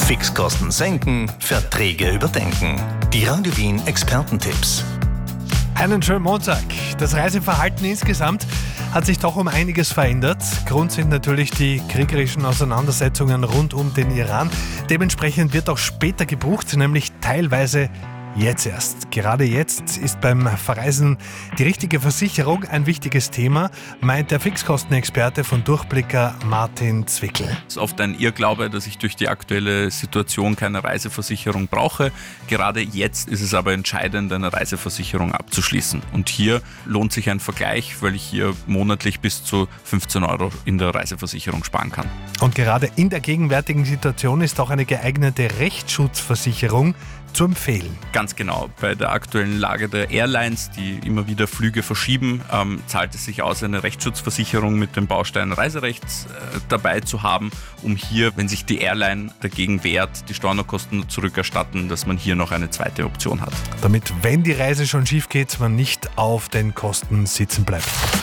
Fixkosten senken, Verträge überdenken. Die Radio Wien Expertentipps. Einen schönen Montag. Das Reiseverhalten insgesamt hat sich doch um einiges verändert. Grund sind natürlich die kriegerischen Auseinandersetzungen rund um den Iran. Dementsprechend wird auch später gebucht, nämlich teilweise jetzt erst. Gerade jetzt ist beim Verreisen die richtige Versicherung ein wichtiges Thema, meint der Fixkostenexperte von Durchblicker Martin Zwickel. Es ist oft ein Irrglaube, dass ich durch die aktuelle Situation keine Reiseversicherung brauche. Gerade jetzt ist es aber entscheidend, eine Reiseversicherung abzuschließen. Und hier lohnt sich ein Vergleich, weil ich hier monatlich bis zu 15 € in der Reiseversicherung sparen kann. Und gerade in der gegenwärtigen Situation ist auch eine geeignete Rechtsschutzversicherung zu empfehlen. Ganz genau. Bei der aktuellen Lage der Airlines, die immer wieder Flüge verschieben, zahlt es sich aus, eine Rechtsschutzversicherung mit dem Baustein Reiserechts dabei zu haben, um hier, wenn sich die Airline dagegen wehrt, die Stornokosten zurückerstatten, dass man hier noch eine zweite Option hat. Damit, wenn die Reise schon schief geht, man nicht auf den Kosten sitzen bleibt.